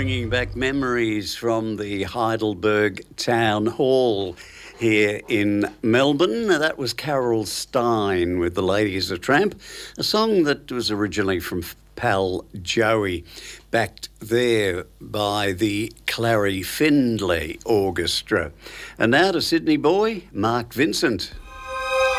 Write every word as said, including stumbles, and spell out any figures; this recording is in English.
bringing back memories from the Heidelberg Town Hall here in Melbourne. That was Carol Stein with The Lady Is a Tramp, a song that was originally from Pal Joey, backed there by the Clary Findlay Orchestra. And now to Sydney boy, Mark Vincent.